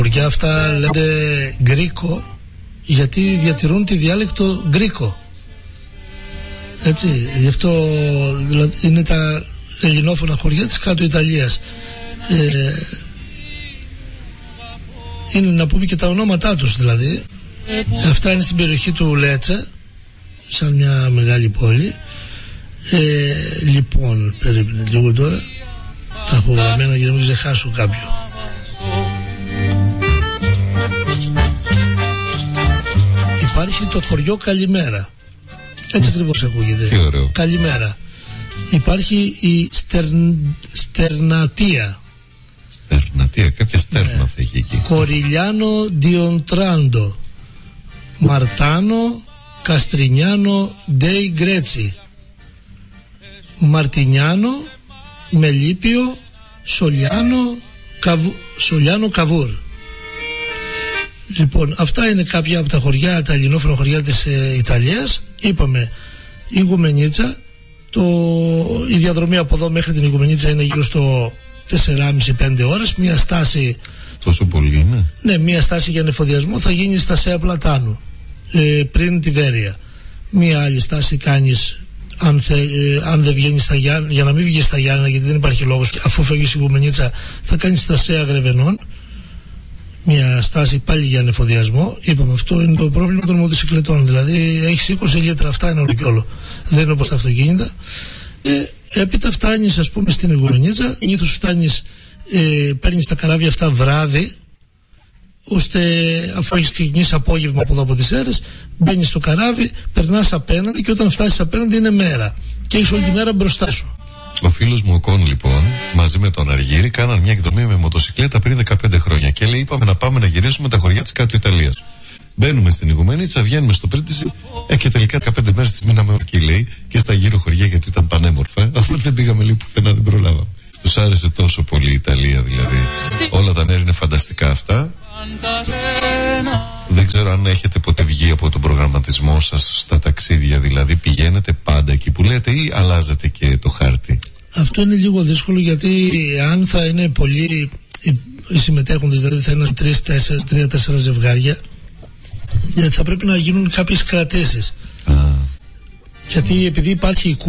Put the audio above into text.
χωριά αυτά λέγονται Γκρίκο, γιατί διατηρούν τη διάλεκτο Γκρίκο. Έτσι, γι' αυτό δηλαδή, είναι τα ελληνόφωνα χωριά της κάτω Ιταλίας. Είναι να πούμε και τα ονόματά τους δηλαδή. Αυτά είναι στην περιοχή του Λέτσε, σαν μια μεγάλη πόλη. Λοιπόν, περίμενε λίγο τώρα, τα έχω γραμμένα για να μην ξεχάσω κάποιο. Υπάρχει το χωριό Καλημέρα, έτσι ακριβώς ακούγεται. Τι ωραίο. Καλημέρα. Υπάρχει η Στερνατία. Στερνατία, κάποια στέρνα θα έχει εκεί. Κοριλιάνο Διοντράντο, Μαρτάνο Καστρινιάνο Ντέι Γκρέτσι, Μαρτινιάνο Μελίπιο Σολιάνο Καβούρ. Λοιπόν, αυτά είναι κάποια από τα χωριά, τα ελληνόφωνα χωριά της Ιταλίας. Είπαμε Ιγουμενίτσα. Η διαδρομή από εδώ μέχρι την Ιγουμενίτσα είναι γύρω στο 4,5-5 ώρες. Μια στάση. Τόσο πολύ είναι? Ναι, μια στάση για ανεφοδιασμό θα γίνει στα Σέα Πλατάνου, πριν τη Βέρεια. Μια άλλη στάση κάνεις αν δεν βγαίνεις στα Γιάννενα, για να μην βγεις στα Γιάννενα, γιατί δεν υπάρχει λόγος, αφού φεύγεις η Ιγουμενίτσα θα κάνεις στα Σέα Γρεβενών. Μια στάση πάλι για ανεφοδιασμό. Είπαμε, αυτό είναι το πρόβλημα των μοτοσυκλετών. Δηλαδή έχεις 20 λίτρα, αυτά είναι όλο και όλο. Δεν είναι όπως τα αυτοκίνητα. Έπειτα φτάνεις, ας πούμε, στην Ιγουμενίτσα. Συνήθως φτάνεις, παίρνεις τα καράβια αυτά βράδυ, ώστε αφού έχεις ξεκινήσει απόγευμα από εδώ από τις Σέρρες, μπαίνεις στο καράβι, περνάς απέναντι και όταν φτάσεις απέναντι είναι μέρα. Και έχεις όλη τη μέρα μπροστά σου. Ο φίλος μου ο Κον, λοιπόν, μαζί με τον Αργύρη, κάναν μια εκδρομή με μοτοσυκλέτα πριν 15 χρόνια. Και λέει: είπαμε να πάμε να γυρίσουμε τα χωριά της κάτω Ιταλίας. Μπαίνουμε στην Ιγουμενίτσα, βγαίνουμε στο Πρίτιζι, και τελικά 15 μέρες τις μείναμε εκεί, λέει, και στα γύρω χωριά, γιατί ήταν πανέμορφα. Οπότε δεν πήγαμε, λέει, πουθενά, δεν προλάβαμε. Τους άρεσε τόσο πολύ η Ιταλία, δηλαδή. Όλα τα μέρη είναι φανταστικά αυτά. Δεν ξέρω αν έχετε ποτέ βγει από τον προγραμματισμό σας στα ταξίδια, δηλαδή πηγαίνετε πάντα εκεί που λέτε ή αλλάζετε και το χάρτη? Αυτό είναι λίγο δύσκολο, γιατί αν θα είναι πολλοί οι συμμετέχοντες, δηλαδή θα είναι 3-4 ζευγάρια, θα πρέπει να γίνουν κάποιες κρατήσεις. Γιατί επειδή υπάρχει